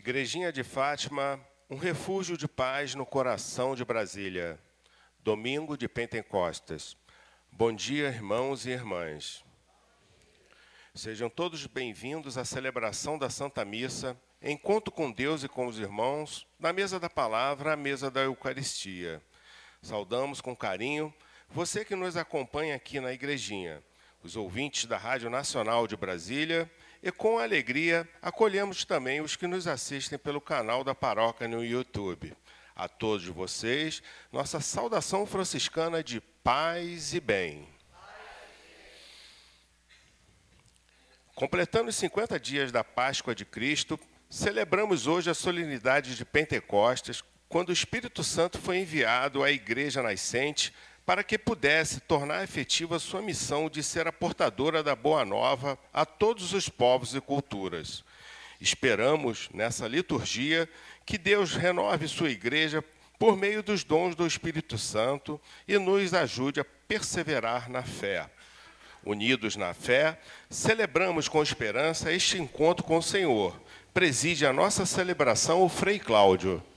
Igrejinha de Fátima, um refúgio de paz no coração de Brasília. Domingo de Pentecostes. Bom dia, irmãos e irmãs. Sejam todos bem-vindos à celebração da Santa Missa, encontro com Deus e com os irmãos, na mesa da palavra, à mesa da Eucaristia. Saudamos com carinho você que nos acompanha aqui na Igrejinha, os ouvintes da Rádio Nacional de Brasília, e com alegria acolhemos também os que nos assistem pelo canal da paróquia no YouTube. A todos vocês, nossa saudação franciscana de paz e bem. Completando os 50 dias da Páscoa de Cristo, celebramos hoje a solenidade de Pentecostes, quando o Espírito Santo foi enviado à Igreja Nascente para que pudesse tornar efetiva sua missão de ser a portadora da Boa Nova a todos os povos e culturas. Esperamos, nessa liturgia, que Deus renove sua Igreja por meio dos dons do Espírito Santo e nos ajude a perseverar na fé. Unidos na fé, celebramos com esperança este encontro com o Senhor. Preside a nossa celebração o Frei Cláudio.